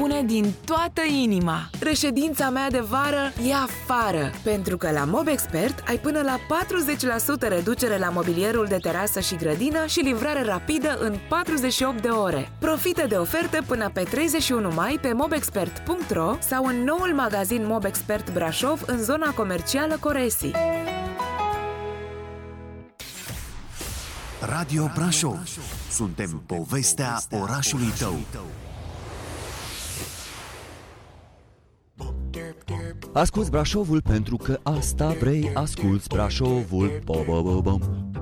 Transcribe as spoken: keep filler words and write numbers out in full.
spune din toată inima: reședința mea de vară e afară, pentru că la Mobexpert ai până la patruzeci la sută reducere la mobilierul de terasă și grădină și livrare rapidă în patruzeci și opt de ore. Profită de oferte până pe treizeci și unu mai pe mobexpert punct ro sau în noul magazin Mobexpert Brașov în zona comercială Coresi. Radio Brașov. Suntem povestea orașului tău. Asculți Brașovul pentru că asta vrei. Asculți Brașovul. Bo, bo, bo, bo.